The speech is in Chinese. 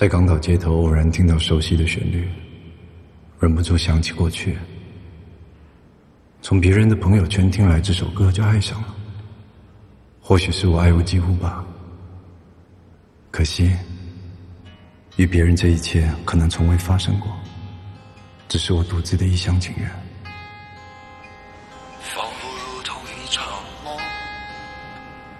在港岛街头偶然听到熟悉的旋律，忍不住想起过去。从别人的朋友圈听来这首歌就爱上了，或许是我爱屋及乌吧。可惜，与别人这一切可能从未发生过，只是我独自的一厢情愿。